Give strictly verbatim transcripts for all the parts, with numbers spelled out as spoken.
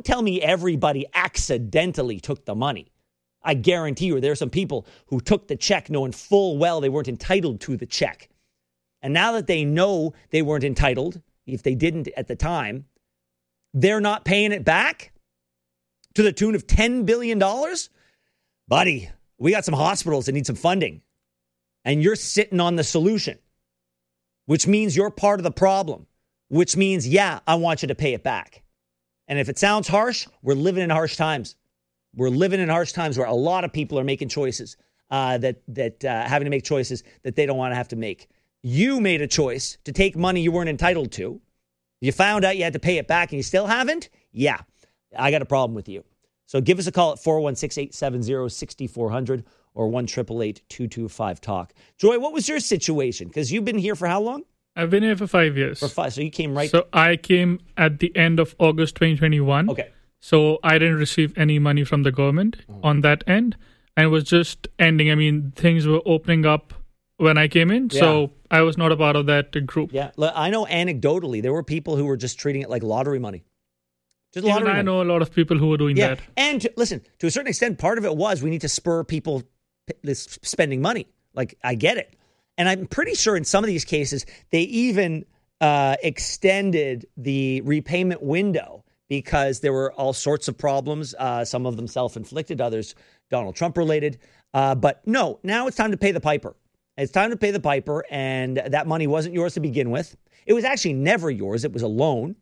don't tell me everybody accidentally took the money. I guarantee you there are some people who took the check knowing full well they weren't entitled to the check. And now that they know they weren't entitled, if they didn't at the time, they're not paying it back to the tune of ten billion dollars? Buddy, we got some hospitals that need some funding. And you're sitting on the solution, which means you're part of the problem, which means, yeah, I want you to pay it back. And if it sounds harsh, we're living in harsh times. We're living in harsh times where a lot of people are making choices, uh, that that uh, having to make choices that they don't want to have to make. You made a choice to take money you weren't entitled to. You found out you had to pay it back and you still haven't? Yeah, I got a problem with you. So give us a call at four one six, eight seven zero, six four zero zero or one eight eight eight, two two five, talk. Joy, what was your situation? Because you've been here for how long? I've been here for five years. For five, so you came right... So I came at the end of August twenty twenty-one. Okay. So I didn't receive any money from the government oh. on that end. And it was just ending. I mean, things were opening up when I came in. Yeah. So I was not a part of that group. Yeah. I know anecdotally, there were people who were just treating it like lottery money. Just Even I money. know a lot of people who were doing yeah. that. And to, listen, to a certain extent, part of it was we need to spur people this spending money. Like, I get it. And I'm pretty sure in some of these cases, they even uh, extended the repayment window because there were all sorts of problems. Uh, some of them self-inflicted, others Donald Trump related. Uh, but no, now it's time to pay the piper. It's time to pay the piper. And that money wasn't yours to begin with. It was actually never yours. It was a loan.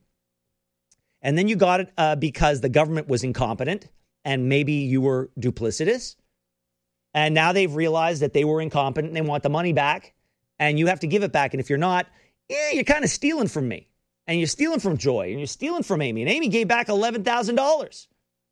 And then you got it uh, because the government was incompetent and maybe you were duplicitous. And now they've realized that they were incompetent and they want the money back and you have to give it back. And if you're not, yeah, you're kind of stealing from me and you're stealing from Joy and you're stealing from Amy. And Amy gave back eleven thousand dollars.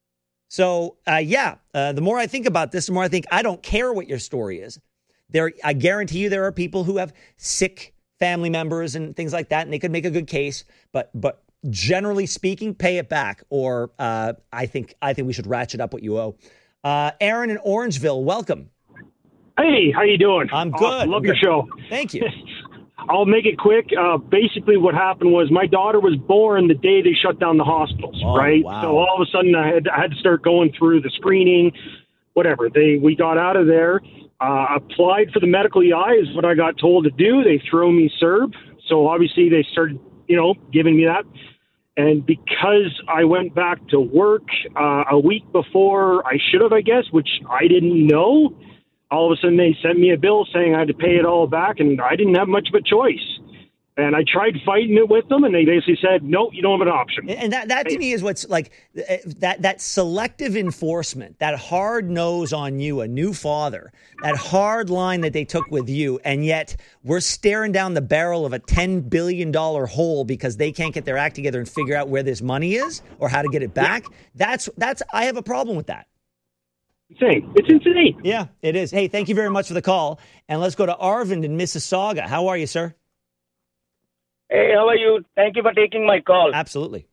So, uh, yeah, uh, the more I think about this, the more I think I don't care what your story is. There, I guarantee you there are people who have sick family members and things like that, and they could make a good case. But but generally speaking, pay it back, or uh, I think I think we should ratchet up what you owe. Uh, Aaron in Orangeville, welcome. Hey, how you doing? I'm good. Awesome. Love I'm your good. show. Thank you. I'll make it quick. Uh, basically, what happened was my daughter was born the day they shut down the hospitals, oh, right? Wow. So all of a sudden, I had, I had to start going through the screening, whatever. They we got out of there, uh, applied for the medical E I is what I got told to do. They throw me C E R B. So obviously, they started, you know, giving me that. And because I went back to work uh, a week before I should have, I guess, which I didn't know, all of a sudden they sent me a bill saying I had to pay it all back, and I didn't have much of a choice. And I tried fighting it with them, and they basically said, no, you don't have an option. And that, that to me is what's like that that selective enforcement, that hard nose on you, a new father, that hard line that they took with you. And yet we're staring down the barrel of a ten billion dollars hole because they can't get their act together and figure out where this money is or how to get it back. Yeah. That's that's I have a problem with that. Insane. It's insane. Yeah, it is. Hey, thank you very much for the call. And let's go to Arvind in Mississauga. How are you, sir? Hey, how are you? Thank you for taking my call. Absolutely.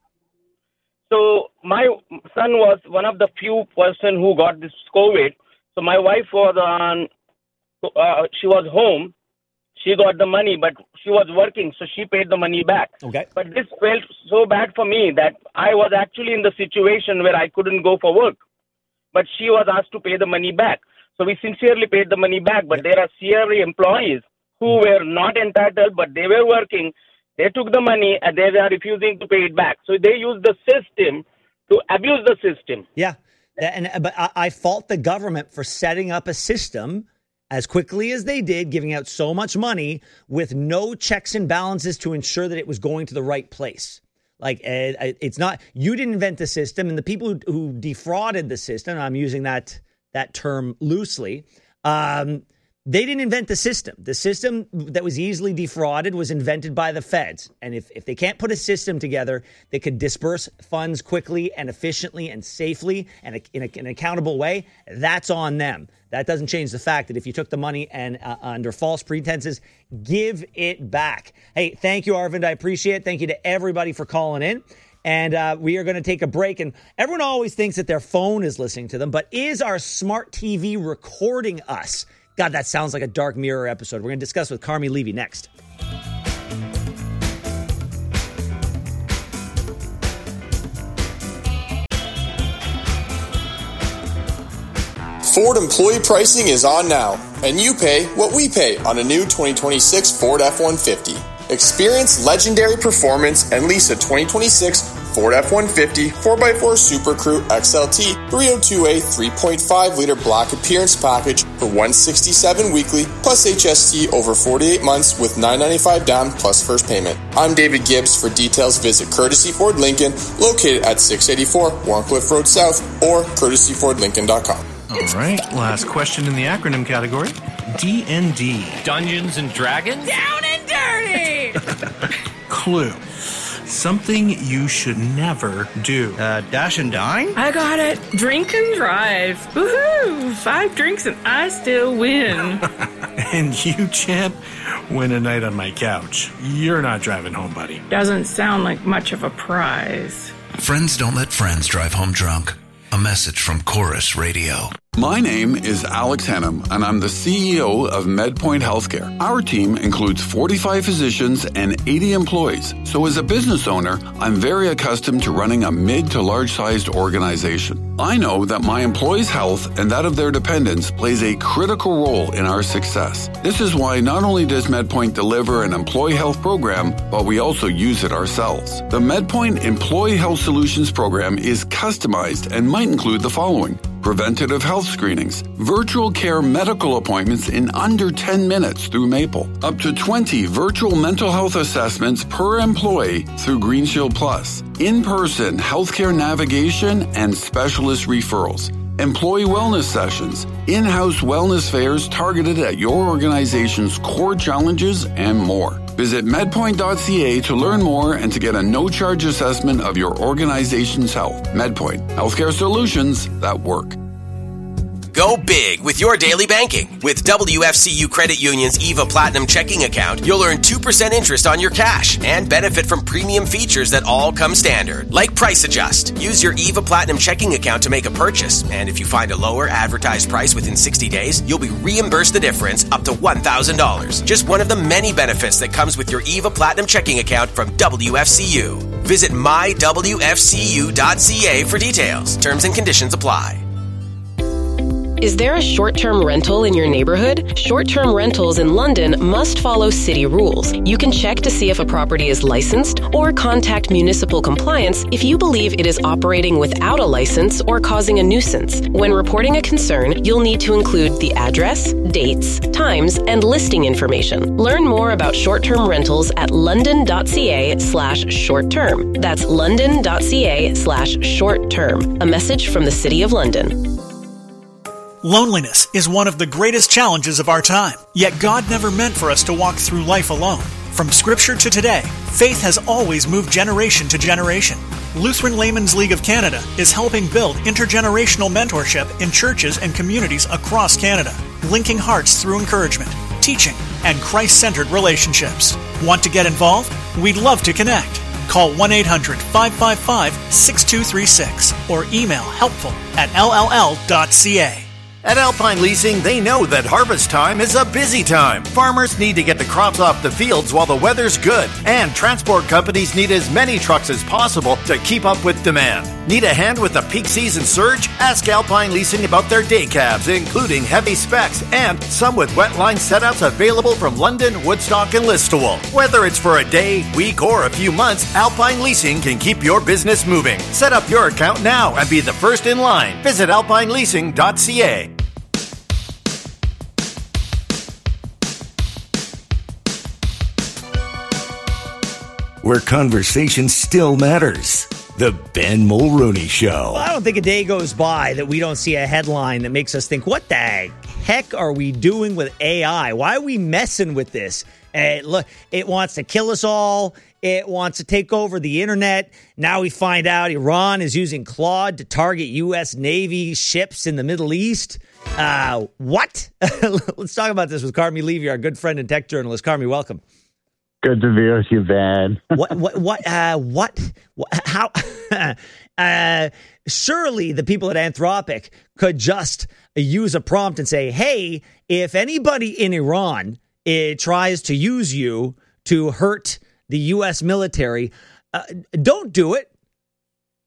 So my son was one of the few person who got this COVID. So my wife was on, uh, she was home. She got the money, but she was working, so she paid the money back. Okay. But this felt so bad for me that I was actually in the situation where I couldn't go for work. But she was asked to pay the money back. So we sincerely paid the money back. But there are C R E employees who were not entitled, but they were working. They took the money and they were refusing to pay it back. So they used the system to abuse the system. Yeah. And, but I, I fault the government for setting up a system as quickly as they did, giving out so much money with no checks and balances to ensure that it was going to the right place. Like, uh, it's not, you didn't invent the system, and the people who, who defrauded the system, I'm using that that term loosely, um, they didn't invent the system. The system that was easily defrauded was invented by the feds. And if, if they can't put a system together that could disperse funds quickly and efficiently and safely and in, a, in an accountable way, that's on them. That doesn't change the fact that if you took the money and uh, under false pretenses, give it back. Hey, thank you, Arvind. I appreciate it. Thank you to everybody for calling in. And uh, we are going to take a break. And everyone always thinks that their phone is listening to them. But is our smart T V recording us? God, that sounds like a Dark Mirror episode. We're going to discuss with Carmi Levy next. Ford employee pricing is on now, and you pay what we pay on a new twenty twenty-six Ford F one fifty. Experience legendary performance and lease a twenty twenty-six Ford F one fifty four by four Super Crew X L T three oh two A three point five liter black appearance package for one hundred sixty-seven dollars weekly plus H S T over forty-eight months with nine hundred ninety-five dollars down plus first payment. I'm David Gibbs. For details, visit Courtesy Ford Lincoln, located at six eighty-four Warncliffe Road South, or courtesy ford lincoln dot com. All right, last question in the acronym category. D and D. Dungeons and Dragons? Down and dirty! Clue. Something you should never do. Uh, dash and dine? I got it. Drink and drive. Woohoo! Five drinks and I still win. And you, champ, win a night on my couch. You're not driving home, buddy. Doesn't sound like much of a prize. Friends don't let friends drive home drunk. A message from Chorus Radio. My name is Alex Hannum, and I'm the C E O of MedPoint Healthcare. Our team includes forty-five physicians and eighty employees. So as a business owner, I'm very accustomed to running a mid to large-sized organization. I know that my employees' health and that of their dependents plays a critical role in our success. This is why not only does MedPoint deliver an employee health program, but we also use it ourselves. The MedPoint Employee Health Solutions program is customized and might include the following: preventative health screenings, virtual care medical appointments in under ten minutes through Maple, up to twenty virtual mental health assessments per employee through Green Shield Plus, in-person healthcare navigation and specialist referrals, employee wellness sessions, in-house wellness fairs targeted at your organization's core challenges, and more. Visit medpoint dot c a to learn more and to get a no-charge assessment of your organization's health. MedPoint, healthcare solutions that work. Go big with your daily banking. With W F C U Credit Union's EVA Platinum checking account, you'll earn two percent interest on your cash and benefit from premium features that all come standard, like Price Adjust. Use your EVA Platinum checking account to make a purchase, and if you find a lower advertised price within sixty days, you'll be reimbursed the difference up to one thousand dollars. Just one of the many benefits that comes with your EVA Platinum checking account from W F C U. Visit my w f c u dot c a for details. Terms and conditions apply. Is there a short-term rental in your neighborhood? Short-term rentals in London must follow city rules. You can check to see if a property is licensed or contact municipal compliance if you believe it is operating without a license or causing a nuisance. When reporting a concern, you'll need to include the address, dates, times, and listing information. Learn more about short-term rentals at london.ca slash short-term. That's london.ca slash short-term. A message from the City of London. Loneliness is one of the greatest challenges of our time. Yet God never meant for us to walk through life alone. From Scripture to today, faith has always moved generation to generation. Lutheran Laymen's League of Canada is helping build intergenerational mentorship in churches and communities across Canada, linking hearts through encouragement, teaching, and Christ-centered relationships. Want to get involved? We'd love to connect. Call one eight hundred five five five six two three six or email helpful at l l l dot c a. At Alpine Leasing, they know that harvest time is a busy time. Farmers need to get the crops off the fields while the weather's good, and transport companies need as many trucks as possible to keep up with demand. Need a hand with the peak season surge? Ask Alpine Leasing about their day cabs, including heavy specs and some with wet line setups available from London, Woodstock, and Listowel. Whether it's for a day, week, or a few months, Alpine Leasing can keep your business moving. Set up your account now and be the first in line. Visit alpine leasing dot c a. Where conversation still matters. The Ben Mulroney Show. Well, I don't think a day goes by that we don't see a headline that makes us think, what the heck are we doing with A I? Why are we messing with this? Uh, look, it wants to kill us all. It wants to take over the internet. Now we find out Iran is using Claude to target U S Navy ships in the Middle East. Uh, what? Let's talk about this with Carmi Levy, our good friend and tech journalist. Carmi, welcome. Good to be with you, Ben. what? What? What? Uh, what? what how? uh, surely the people at Anthropic could just use a prompt and say, "Hey, if anybody in Iran it tries to use you to hurt the U S military, uh, don't do it."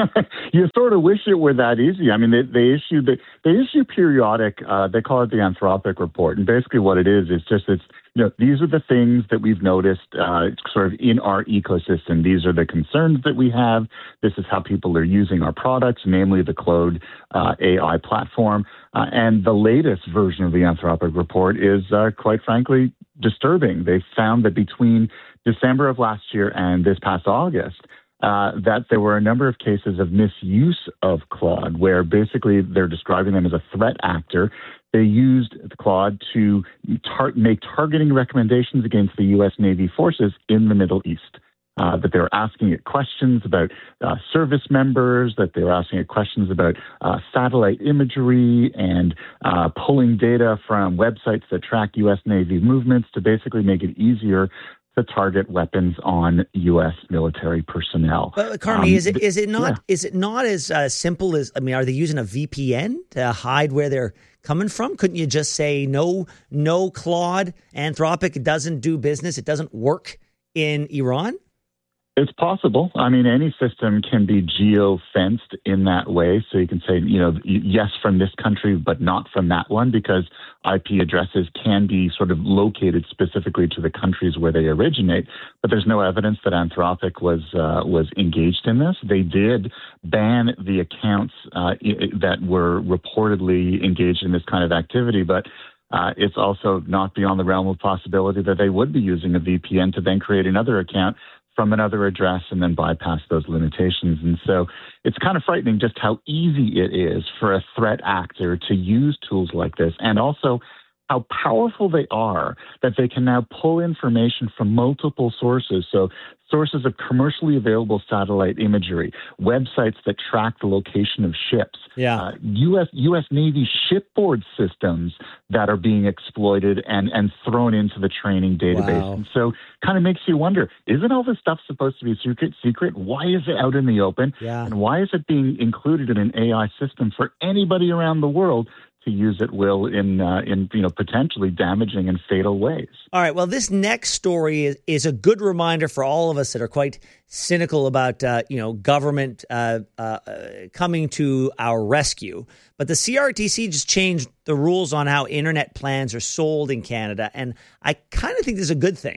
You sort of wish it were that easy. I mean, they, they issue the, they issue periodic. Uh, they call it the Anthropic Report, and basically what it is is just it's you know these are the things that we've noticed uh, sort of in our ecosystem. These are the concerns that we have. This is how people are using our products, namely the Claude uh, A I platform. Uh, and the latest version of the Anthropic Report is uh, quite frankly disturbing. They found that between December of last year and this past August, Uh, that there were a number of cases of misuse of Claude, where basically they're describing them as a threat actor. They used Claude to tar- make targeting recommendations against the U S Navy forces in the Middle East. Uh, that they were asking it questions about uh, service members, that they were asking it questions about uh, satellite imagery and uh, pulling data from websites that track U S Navy movements to basically make it easier to target weapons on U S military personnel. But Carmi, um, is it is it not yeah. is it not as uh, simple as I mean, are they using a V P N to hide where they're coming from? Couldn't you just say no, no Claude, Anthropic doesn't do business, it doesn't work in Iran? It's possible. I mean, any system can be geo-fenced in that way. So you can say, you know, yes, from this country, but not from that one, because I P addresses can be sort of located specifically to the countries where they originate. But there's no evidence that Anthropic was uh, was engaged in this. They did ban the accounts uh, that were reportedly engaged in this kind of activity, but Uh, it's also not beyond the realm of possibility that they would be using a V P N to then create another account from another address and then bypass those limitations. And so it's kind of frightening just how easy it is for a threat actor to use tools like this, and also how powerful they are that they can now pull information from multiple sources. So sources of commercially available satellite imagery, websites that track the location of ships, yeah. uh, U S U S Navy shipboard systems that are being exploited and, and thrown into the training database. Wow. And so kind of makes you wonder, isn't all this stuff supposed to be secret? Secret? Why is it out in the open? Yeah. And why is it being included in an A I system for anybody around the world to use at will in, uh, in you know, potentially damaging and fatal ways? All right. Well, this next story is, is a good reminder for all of us that are quite cynical about, uh, you know, government uh, uh, coming to our rescue. But the C R T C just changed the rules on how internet plans are sold in Canada. And I kind of think this is a good thing.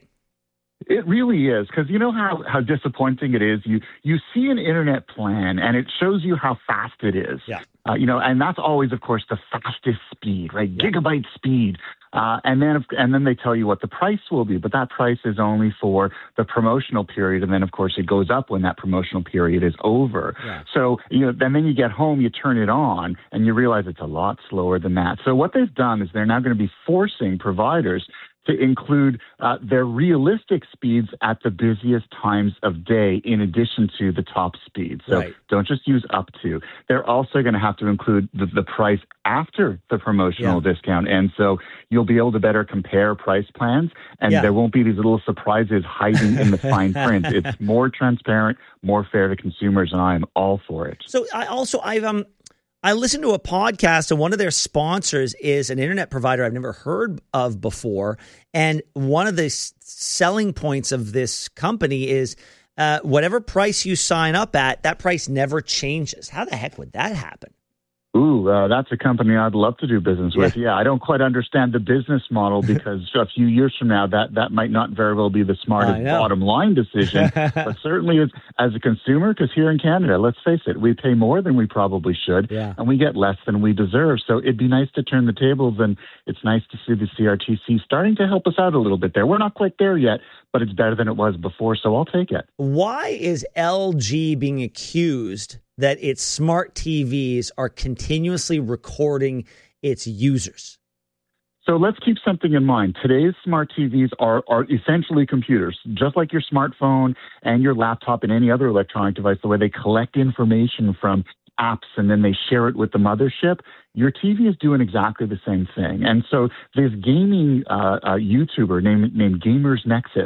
It really is, because you know how, how disappointing it is. You you see an internet plan and it shows you how fast it is. Yeah. Uh, you know, and that's always, of course, the fastest speed, right? Yeah. Gigabyte speed. Uh, and then and then they tell you what the price will be, but that price is only for the promotional period. And then, of course, it goes up when that promotional period is over. Yeah. So, you know, and then you get home, you turn it on, and you realize it's a lot slower than that. So what they've done is they're now going to be forcing providers to include uh, their realistic speeds at the busiest times of day in addition to the top speed. So right. Don't just use up to. They're also going to have to include the, the price after the promotional yeah. discount. And so you'll be able to better compare price plans, and yeah. there won't be these little surprises hiding in the fine print. It's more transparent, more fair to consumers, and I am all for it. So I also, I've, um, I listened to a podcast, and one of their sponsors is an internet provider I've never heard of before. And one of the s- selling points of this company is uh, whatever price you sign up at, that price never changes. How the heck would that happen? Ooh, uh, that's a company I'd love to do business with. Yeah. yeah, I don't quite understand the business model, because a few years from now, that, that might not very well be the smartest bottom line decision. But certainly as, as a consumer, because here in Canada, let's face it, we pay more than we probably should, yeah. and we get less than we deserve. So it'd be nice to turn the tables, and it's nice to see the C R T C starting to help us out a little bit there. We're not quite there yet, but it's better than it was before, so I'll take it. Why is L G being accused that its smart T Vs are continuously recording its users? So let's keep something in mind. Today's smart T Vs are, are essentially computers, just like your smartphone and your laptop and any other electronic device, the way they collect information from apps and then they share it with the mothership. Your T V is doing exactly the same thing. And so this gaming uh, uh, YouTuber named, named Gamers Nexus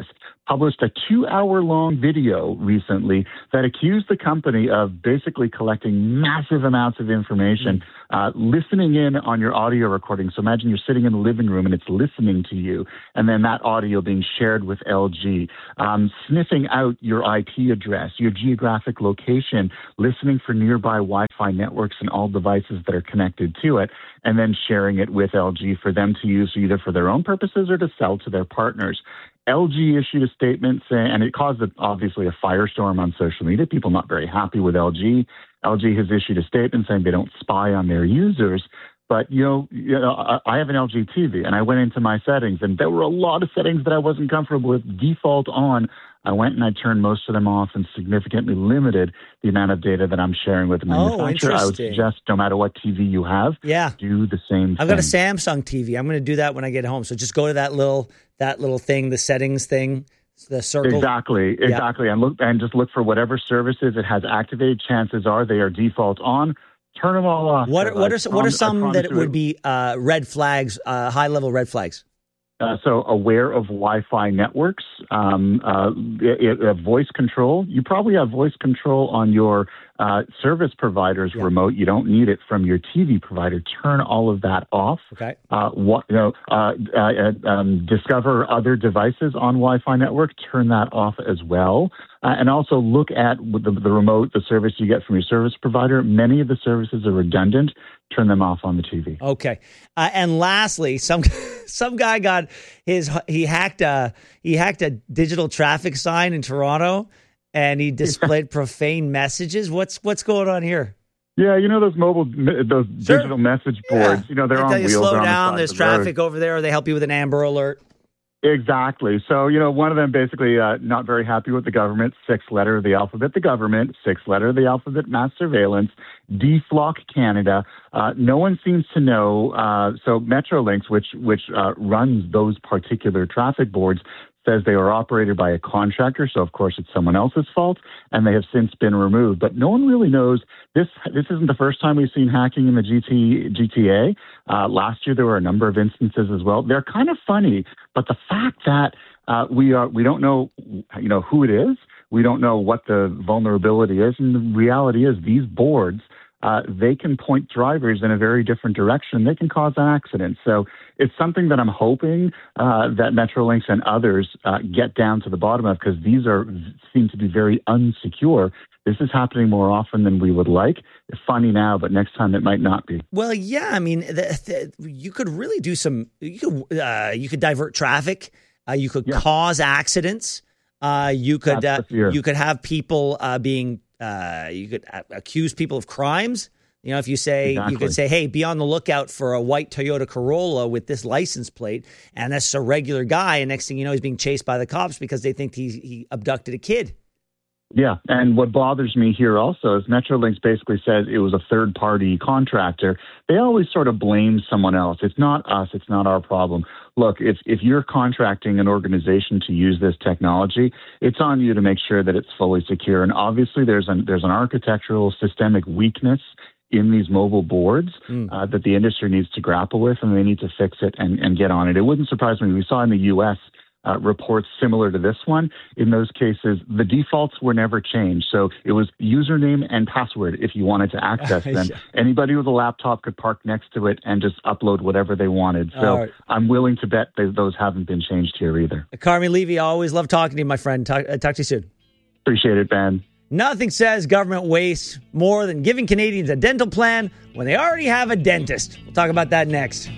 published a two-hour-long video recently that accused the company of basically collecting massive amounts of information, uh, listening in on your audio recording. So imagine you're sitting in the living room and it's listening to you, and then that audio being shared with L G, um, sniffing out your I P address, your geographic location, listening for nearby Wi-Fi networks and all devices that are connected to it, and then sharing it with L G for them to use either for their own purposes or to sell to their partners. L G issued a statement saying, and it caused obviously a firestorm on social media, people not very happy with L G. L G has issued a statement saying they don't spy on their users. But, you know, you know, I, I have an L G T V, and I went into my settings, and there were a lot of settings that I wasn't comfortable with. Default on, I went and I turned most of them off and significantly limited the amount of data that I'm sharing with the manufacturer. Oh, I would suggest no matter what T V you have, yeah. do the same I've thing. got a Samsung T V. I'm going to do that when I get home. So just go to that little that little thing, the settings thing, the circle. Exactly, exactly. Yeah. And look and just look for whatever services it has activated. Chances are they are default on. Turn them all off. What, what are what are some that it would be uh, red flags, uh, high level red flags? Uh, so aware of Wi-Fi networks, um, uh, it, it, voice control. You probably have voice control on your uh, service provider's yeah. remote. You don't need it from your T V provider. Turn all of that off. Okay. Uh, what, you know, uh, uh, um, discover other devices on Wi-Fi network. Turn that off as well. Uh, and also look at the, the remote, the service you get from your service provider. Many of the services are redundant. Turn them off on the T V. Okay. Uh, and lastly, some some guy got his he hacked a he hacked a digital traffic sign in Toronto, and he displayed profane messages. What's what's going on here? Yeah, you know those mobile, those sure. digital message boards. Yeah. You know they're they on tell you wheels. Slow on down. the There's the traffic road. over there. They help you with an Amber Alert. Exactly. So, you know, one of them basically uh, not very happy with the government, sixth letter of the alphabet, the government, sixth letter of the alphabet, mass surveillance, deflock Canada. Uh, no one seems to know. Uh, so Metrolinx, which, which uh, runs those particular traffic boards, says they were operated by a contractor. So, of course, it's someone else's fault, and they have since been removed. But no one really knows. This this isn't the first time we've seen hacking in the G T, G T A. Uh, last year, there were a number of instances as well. They're kind of funny, but the fact that uh, we are we don't know, you know, who it is, we don't know what the vulnerability is, and the reality is these boards, uh, they can point drivers in a very different direction. They can cause accidents. So it's something that I'm hoping uh, that Metrolinx and others uh, get down to the bottom of, because these are seem to be very unsecure. This is happening more often than we would like. It's funny now, but next time it might not be. Well, yeah, I mean, the, the, you could really do some. You could uh, you could divert traffic. Uh, you could yeah. cause accidents. Uh, you could uh, you could have people uh, being. Uh, you could a- accuse people of crimes. You know, if you say exactly. you could say, "Hey, be on the lookout for a white Toyota Corolla with this license plate," and that's a regular guy. And next thing you know, he's being chased by the cops because they think he he abducted a kid. Yeah, and what bothers me here also is Metrolinx basically says it was a third-party contractor. They always sort of blame someone else. It's not us. It's not our problem. Look, if if you're contracting an organization to use this technology, it's on you to make sure that it's fully secure. And obviously, there's an there's an architectural systemic weakness in these mobile boards mm. uh, that the industry needs to grapple with, and they need to fix it and, and get on it. It wouldn't surprise me. We saw in the U S Uh, reports similar to this one. In those cases, the defaults were never changed. So it was username and password if you wanted to access them. Anybody with a laptop could park next to it and just upload whatever they wanted. So right. I'm willing to bet that those haven't been changed here either. Carmi Levy, I always love talking to you, my friend. Talk, uh, talk to you soon. Appreciate it, Ben. Nothing says government wastes more than giving Canadians a dental plan when they already have a dentist. We'll talk about that next.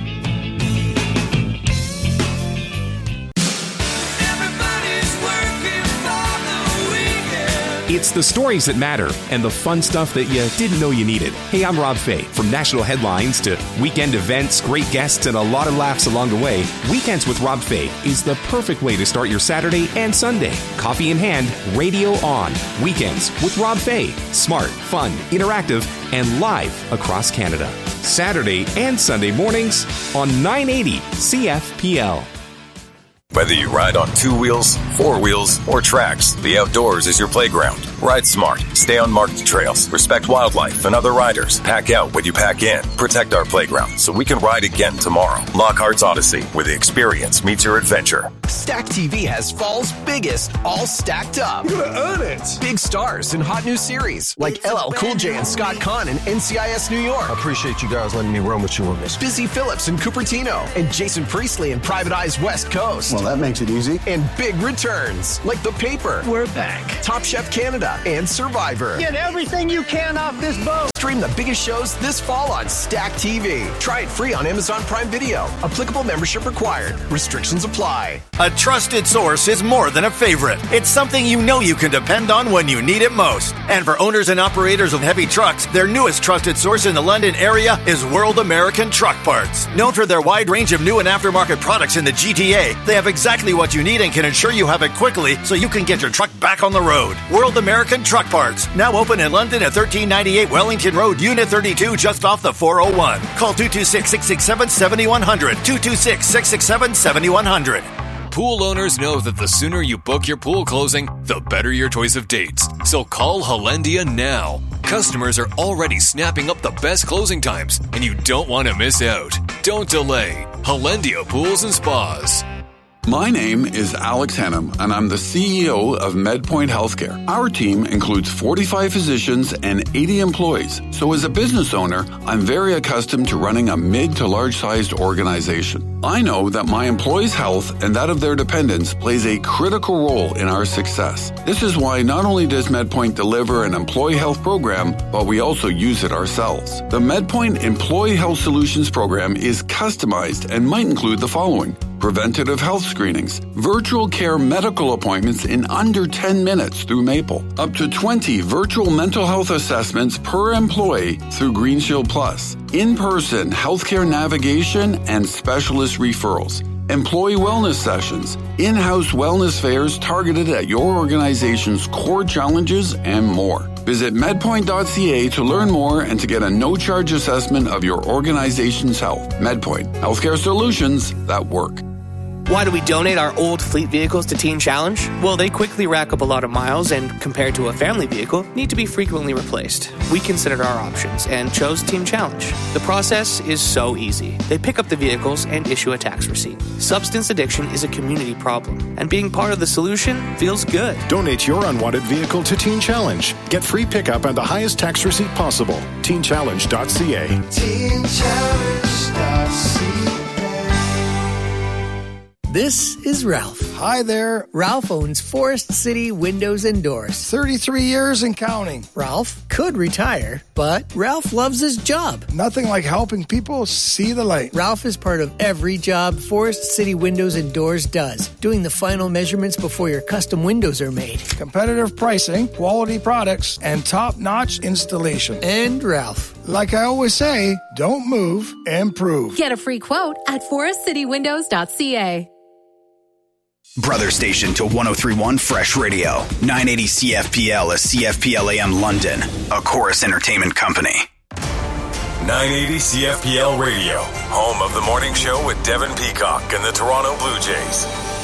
It's the stories that matter and the fun stuff that you didn't know you needed. Hey, I'm Rob Fay. From national headlines to weekend events, great guests, and a lot of laughs along the way, Weekends with Rob Fay is the perfect way to start your Saturday and Sunday. Coffee in hand, radio on. Weekends with Rob Fay. Smart, fun, interactive, and live across Canada. Saturday and Sunday mornings on nine eighty C F P L. Whether you ride on two wheels, four wheels, or tracks, the outdoors is your playground. Ride smart, stay on marked trails, respect wildlife and other riders. Pack out what you pack in. Protect our playground so we can ride again tomorrow. Lockhart's Odyssey, where the experience meets your adventure. Stack T V has fall's biggest, all stacked up. You're gonna earn it. Big stars in hot new series like L L Cool J and Scott Conn in N C I S New York. I appreciate you guys letting me roam with you on this. Busy Phillips in Cupertino and Jason Priestley in Private Eye's West Coast. Well, that makes it easy. And big returns like The Paper. We're back. Top Chef Canada and Survivor. Get everything you can off this boat. Stream the biggest shows this fall on Stack T V. Try it free on Amazon Prime Video. Applicable membership required. Restrictions apply. A trusted source is more than a favorite. It's something you know you can depend on when you need it most. And for owners and operators of heavy trucks, their newest trusted source in the London area is World American Truck Parts. Known for their wide range of new and aftermarket products in the G T A, they have exactly what you need and can ensure you have it quickly so you can get your truck back on the road. World American Truck Parts, now open in London at thirteen ninety-eight Wellington Road, Unit thirty-two, just off the four oh one. Call two two six, six six seven, seven one zero zero, two two six, six six seven, seven one zero zero. Pool owners know that the sooner you book your pool closing, the better your choice of dates. So call Hollandia now. Customers are already snapping up the best closing times, and you don't want to miss out. Don't delay. Hollandia Pools and Spas. My name is Alex Hennum, and I'm the C E O of MedPoint Healthcare. Our team includes forty-five physicians and eighty employees. So as a business owner, I'm very accustomed to running a mid to large-sized organization. I know that my employees' health and that of their dependents plays a critical role in our success. This is why not only does MedPoint deliver an employee health program, but we also use it ourselves. The MedPoint Employee Health Solutions program is customized and might include the following: preventative health screenings, virtual care medical appointments in under ten minutes through Maple, up to twenty virtual mental health assessments per employee through GreenShield Plus, in-person healthcare navigation and specialist referrals, employee wellness sessions, in-house wellness fairs targeted at your organization's core challenges, and more. Visit medpoint dot c a to learn more and to get a no-charge assessment of your organization's health. MedPoint, healthcare solutions that work. Why do we donate our old fleet vehicles to Teen Challenge? Well, they quickly rack up a lot of miles and, compared to a family vehicle, need to be frequently replaced. We considered our options and chose Teen Challenge. The process is so easy. They pick up the vehicles and issue a tax receipt. Substance addiction is a community problem, and being part of the solution feels good. Donate your unwanted vehicle to Teen Challenge. Get free pickup and the highest tax receipt possible. teen challenge dot c a. teen challenge dot c a. This is Ralph. Hi there. Ralph owns Forest City Windows and Doors. thirty-three years and counting. Ralph could retire, but Ralph loves his job. Nothing like helping people see the light. Ralph is part of every job Forest City Windows and Doors does, doing the final measurements before your custom windows are made. Competitive pricing, quality products, and top-notch installation. And Ralph. Like I always say, don't move, improve. Get a free quote at forest city windows dot c a. Brother station to one oh three point one Fresh Radio. nine eighty C F P L is C F P L A M London, a Chorus Entertainment company. nine eighty C F P L Radio, home of the morning show with Devin Peacock and the Toronto Blue Jays.